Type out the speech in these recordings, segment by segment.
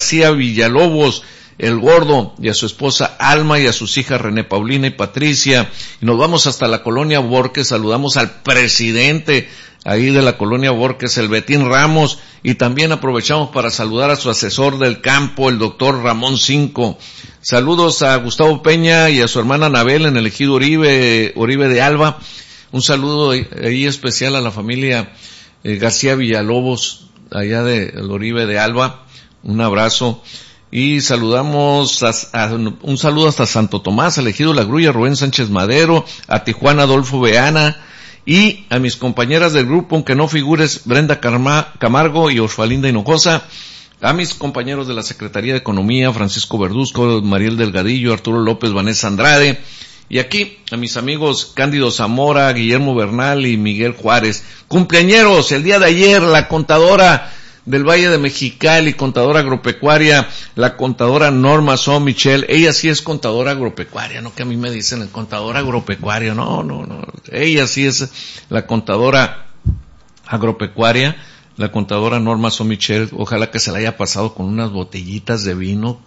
García Villalobos, el Gordo, y a su esposa Alma, y a sus hijas René Paulina y Patricia. Y nos vamos hasta la colonia Borges, saludamos al presidente ahí de la colonia Borges, el Betín Ramos, y también aprovechamos para saludar a su asesor del campo, el doctor Ramón Cinco. Saludos a Gustavo Peña y a su hermana Anabel en el ejido Oribe de Alba. Un saludo ahí especial a la familia García Villalobos, allá del Oribe de Alba. Un abrazo. Y saludamos un saludo hasta Santo Tomás, al ejido La Grulla, Rubén Sánchez Madero, a Tijuana, Adolfo Beana, y a mis compañeras del grupo, aunque no figures, Brenda Camargo y Osvalinda Hinojosa, a mis compañeros de la Secretaría de Economía, Francisco Verduzco, Mariel Delgadillo, Arturo López, Vanessa Andrade, y aquí a mis amigos Cándido Zamora, Guillermo Bernal y Miguel Juárez. Cumpleañeros, el día de ayer, la contadora del Valle de Mexicali, contadora agropecuaria, la contadora Norma So Michel. Ella sí es contadora agropecuaria, no que a mí me dicen el contador agropecuario, no. Ella sí es la contadora agropecuaria, la contadora Norma So Michel. Ojalá que se la haya pasado con unas botellitas de vino,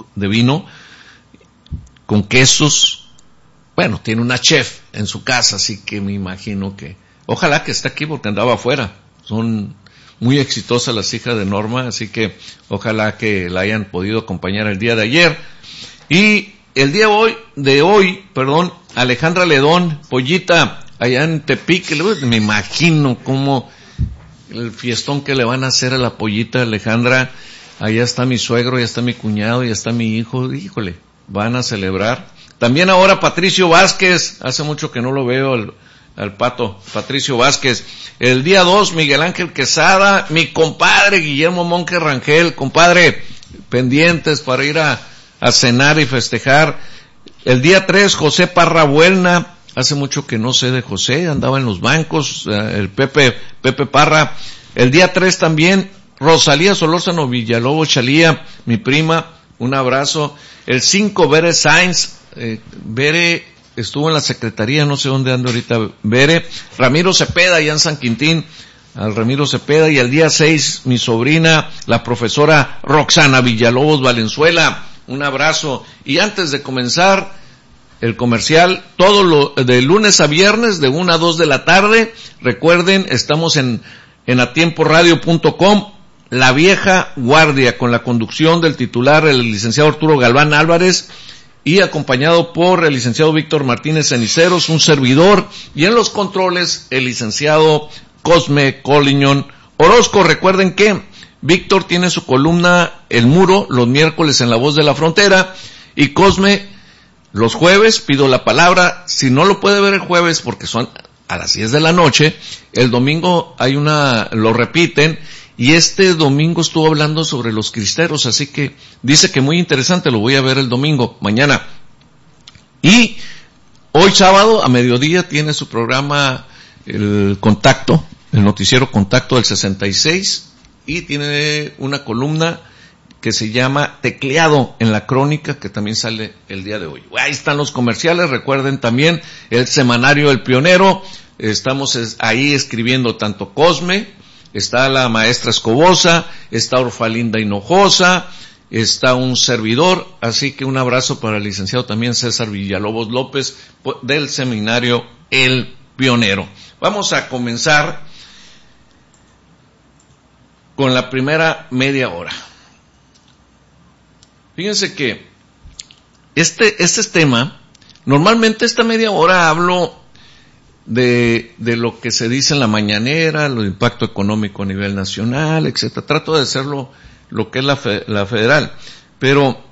con quesos. Bueno, tiene una chef en su casa, así que me imagino que, ojalá que esté aquí porque andaba afuera. Son muy exitosas las hijas de Norma, así que ojalá que la hayan podido acompañar el día de ayer. Y el día de hoy, Alejandra Ledón, Pollita, allá en Tepic, me imagino cómo el fiestón que le van a hacer a la Pollita Alejandra. Allá está mi suegro, ya está mi cuñado, ya está mi hijo, híjole, van a celebrar. También ahora Patricio Vázquez, hace mucho que no lo veo al pato, Patricio Vázquez. El día 2, Miguel Ángel Quesada, mi compadre Guillermo Monque Rangel, compadre, pendientes para ir a cenar y festejar. El día 3, José Parra Buelna, hace mucho que no sé de José, andaba en los bancos, el Pepe Parra. El día 3 también, Rosalía Solórzano Villalobos Chalía, mi prima, un abrazo. El 5, Bere Sainz, Bere estuvo en la secretaría, no sé dónde anda ahorita Bere. Ramiro Cepeda, allá en San Quintín, al Ramiro Cepeda. Y el día 6, mi sobrina, la profesora Roxana Villalobos Valenzuela, un abrazo. Y antes de comenzar el comercial, de lunes a viernes, de 1 a 2 de la tarde, recuerden, estamos en atiemporadio.com, La Vieja Guardia, con la conducción del titular, el licenciado Arturo Galván Álvarez, y acompañado por el licenciado Víctor Martínez Ceniceros, un servidor, y en los controles el licenciado Cosme Colliñón Orozco. Recuerden que Víctor tiene su columna El Muro los miércoles en La Voz de la Frontera, y Cosme los jueves. Pido la palabra, si no lo puede ver el jueves porque son a las 10 de la noche, el domingo lo repiten. Y este domingo estuvo hablando sobre los cristeros, así que dice que muy interesante, lo voy a ver el domingo, mañana. Y hoy sábado, a mediodía, tiene su programa el noticiero Contacto del 66, y tiene una columna que se llama Tecleado en la Crónica, que también sale el día de hoy. Ahí están los comerciales. Recuerden también el semanario El Pionero, estamos ahí escribiendo tanto Cosme, está la maestra Escobosa, está Orfalinda Hinojosa, está un servidor, así que un abrazo para el licenciado también César Villalobos López del seminario El Pionero. Vamos a comenzar con la primera media hora. Fíjense que este tema, normalmente esta media hora hablo de lo que se dice en la mañanera, el impacto económico a nivel nacional, etcétera. Trato de hacerlo lo que es la federal, pero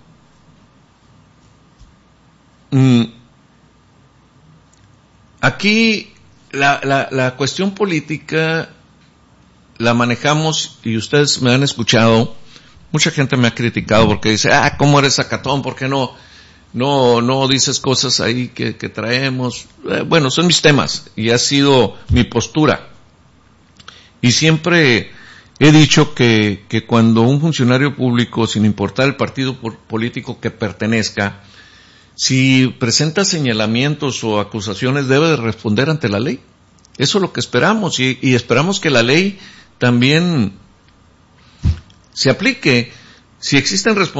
aquí la cuestión política la manejamos, y ustedes me han escuchado, mucha gente me ha criticado porque dice, ¿cómo eres sacatón? ¿Por qué no dices cosas ahí que traemos? Bueno, son mis temas y ha sido mi postura. Y siempre he dicho que cuando un funcionario público, sin importar el partido político que pertenezca, si presenta señalamientos o acusaciones, debe de responder ante la ley. Eso es lo que esperamos, y esperamos que la ley también se aplique. Si existen